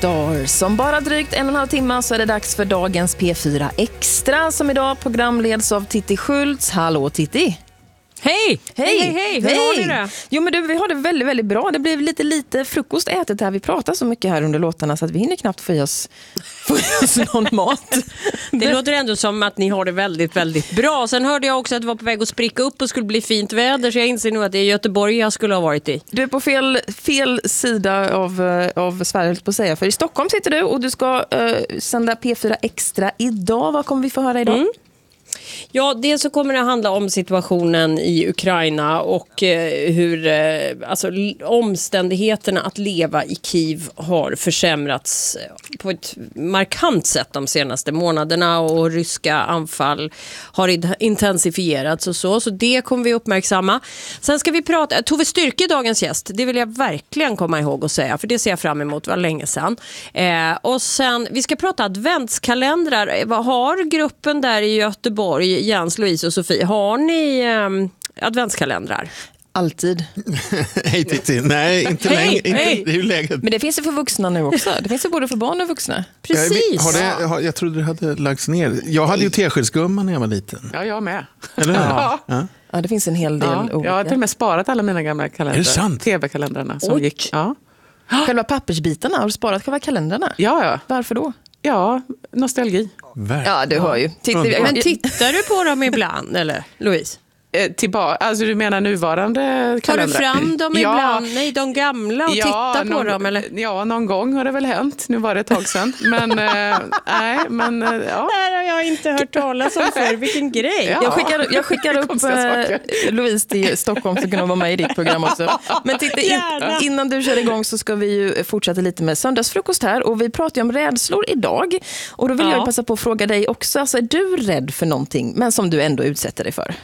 Stars. Om bara drygt 1,5 timme så är det dags för dagens P4 Extra som idag programleds av Titti Schultz. Hallå Titti! Hej! Hur har ni det? Jo men du, vi har det väldigt, väldigt bra. Det blev lite frukost ätet här. Vi pratar så mycket här under låtarna så att vi hinner knappt få i oss någon mat. Det låter ändå som att ni har det väldigt, väldigt bra. Sen hörde jag också att det var på väg att spricka upp och skulle bli fint väder. Så jag inser nog att det är Göteborg jag skulle ha varit i. Du är på fel sida av Sverige på att säga. För i Stockholm sitter du och du ska sända P4 Extra idag. Vad kommer vi få höra idag? Ja, det så kommer det handla om situationen i Ukraina och hur omständigheterna att leva i Kiev har försämrats på ett markant sätt de senaste månaderna och ryska anfall har intensifierats och så det kommer vi uppmärksamma. Sen ska vi prata, Tove Styrke dagens gäst, det vill jag verkligen komma ihåg och säga för det ser jag fram emot, var länge sedan. Och sen, vi ska prata adventskalendrar. Vad har gruppen där i Göteborg, Jens, Louise och Sofie, har ni adventskalendrar? Alltid. Hej Titti. Nej, inte längre. Hej. Det är ju läget. Men det finns ju för vuxna nu också. Det finns ju både för barn och vuxna. Precis. Jag trodde det hade lagts ner. Jag hade ju Teskedsgumman när jag var liten. Ja, jag med. Eller hur? Ja. Ja, det finns en hel del. Jag har till och med sparat alla mina gamla kalendrar. Är det sant? TV-kalendrarna som gick. Ja. Själva pappersbitarna, har du sparat själva kalendrarna? Ja. Varför då? Ja, nostalgi. Ja, du hör ju. Men tittar du på dem ibland, eller Louise? Alltså du menar nuvarande kalendrar? Tar du fram dem ibland? Nej, de gamla och tittar på dem? Eller? Ja, någon gång har det väl hänt. Nu var det ett tag sedan. Men, nej, men ja. Det här har jag inte hört talas om för. Vilken grej. Ja. Jag skickar upp Louise till Stockholm för att kunna vara med i ditt program också. Men titta, innan du kör igång så ska vi ju fortsätta lite med söndagsfrukost här. Och vi pratar ju om rädslor idag. Och då vill jag passa på att fråga dig också. Alltså, är du rädd för någonting men som du ändå utsätter dig för?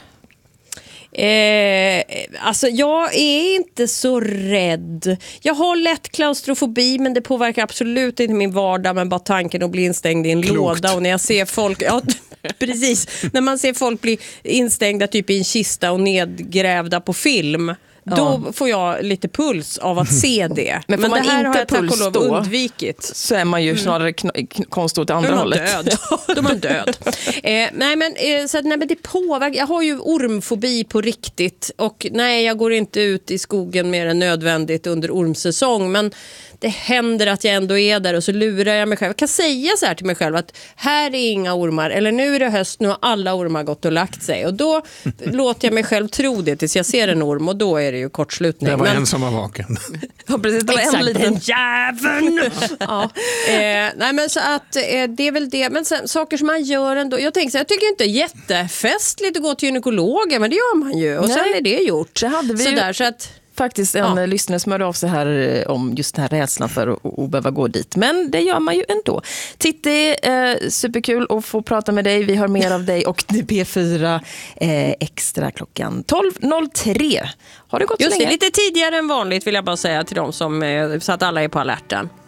Alltså jag är inte så rädd. Jag har lätt klaustrofobi, men det påverkar absolut inte min vardag, men bara tanken att bli instängd i en låda. Och när jag ser folk, precis, när man ser folk bli instängda typ i en kista och nedgrävda på film, då får jag lite puls av att se det. Men det här har jag tack och lov undvikit. Så är man ju snarare konst åt andra hållet. Då är man död. Men det påverkar. Jag har ju ormfobi på riktigt. Och nej, jag går inte ut i skogen mer än nödvändigt under ormsäsong. Men det händer att jag ändå är där och så lurar jag mig själv. Jag kan säga så här till mig själv att här är inga ormar. Eller nu är det höst, nu har alla ormar gått och lagt sig. Och då låter jag mig själv tro det tills jag ser en orm och då är det ju kortslutning. Det var en som var vaken. Ja, precis. Det var en liten jäveln. Nej, men så att det är väl det. Men sen, saker som man gör ändå. Jag tycker inte jättefestligt att gå till gynekologen, men det gör man ju. Och sen är det gjort. Det hade vi så ju. där, så att faktiskt en lyssnare som hörde av sig här om just den här rädslan för att behöva gå dit. Men det gör man ju ändå. Titti, superkul att få prata med dig. Vi har mer av dig och P4 Extra klockan 12.03. Har det gått just så länge? Lite tidigare än vanligt vill jag bara säga till dem som så att alla är på alerten.